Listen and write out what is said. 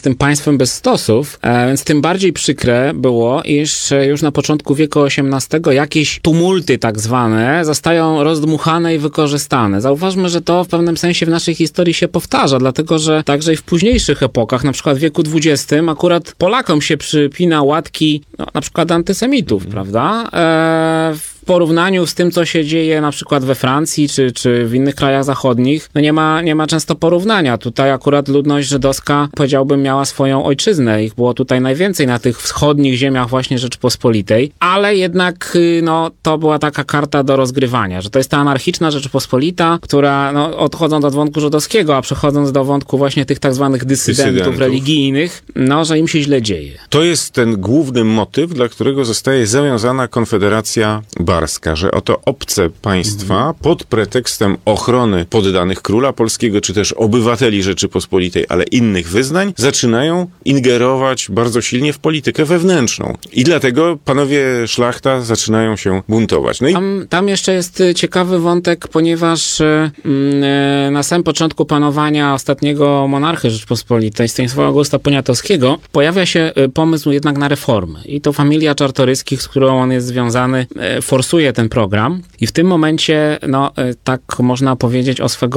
tym państwem bez stosów, więc tym bardziej przykre było, iż już na początku wieku XVIII jakieś tumulty tak zwane zostają rozdmuchane i wykorzystane. Zauważmy, że to w pewnym sensie w naszej historii się powtarza, dlatego że także i w późniejszych epokach, na przykład w wieku XX, akurat Polakom się przypina łatki, na przykład antysemitów, prawda? W porównaniu z tym, co się dzieje na przykład we Francji czy w innych krajach zachodnich, no nie ma często porównania. Tutaj akurat ludność żydowska, powiedziałbym, miała swoją ojczyznę. Ich było tutaj najwięcej na tych wschodnich ziemiach właśnie Rzeczypospolitej, ale jednak no, to była taka karta do rozgrywania, że to jest ta anarchiczna Rzeczypospolita, która, no, odchodząc od wątku żydowskiego, a przechodząc do wątku właśnie tych tak zwanych dysydentów religijnych, no, że im się źle dzieje. To jest ten główny motyw, dla którego zostaje zawiązana Konfederacja Barska, że oto obce państwa pod pretekstem ochrony poddanych króla polskiego, czy też obywateli Rzeczypospolitej, ale innych wyznań, zaczynają ingerować bardzo silnie w politykę wewnętrzną. I dlatego panowie szlachta zaczynają się buntować. No i Tam jeszcze jest ciekawy wątek, ponieważ na samym początku panowania ostatniego monarchy Rzeczypospolitej, Stanisława Augusta Poniatowskiego, pojawia się pomysł jednak na reformy. I to familia Czartoryskich, z którą on jest związany, forsuje ten program. I w tym momencie, no, tak można powiedzieć o swego